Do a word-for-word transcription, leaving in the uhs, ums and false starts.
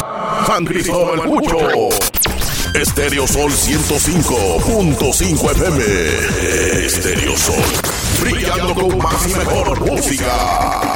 San Cristóbal Cucho. Estéreo Sol ciento cinco punto cinco F M. Estéreo Sol, brillando con más y mejor música.